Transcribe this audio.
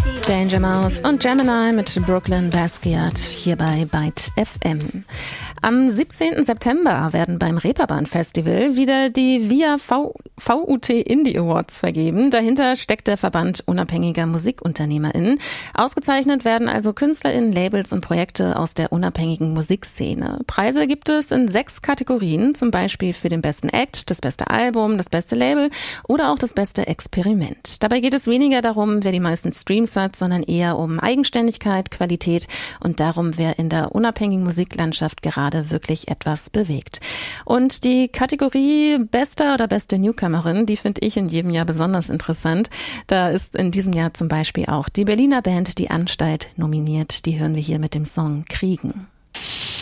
Danger Mouse und Gemini mit Brooklyn Basquiat hier bei Byte FM. Am 17. September werden beim Reeperbahn Festival wieder die VIA VUT Indie Awards vergeben. Dahinter steckt der Verband unabhängiger MusikunternehmerInnen. Ausgezeichnet werden also KünstlerInnen, Labels und Projekte aus der unabhängigen Musikszene. Preise gibt es in 6 Kategorien, zum Beispiel für den besten Act, das beste Album, das beste Label oder auch das beste Experiment. Dabei geht es weniger darum, wer die meisten Streams hat, sondern eher um Eigenständigkeit, Qualität und darum, wer in der unabhängigen Musiklandschaft gerade wirklich etwas bewegt. Und die Kategorie Bester oder beste Newcomerin, die finde ich in jedem Jahr besonders interessant. Da ist in diesem Jahr zum Beispiel auch die Berliner Band Die Anstalt nominiert. Die hören wir hier mit dem Song Kriegen.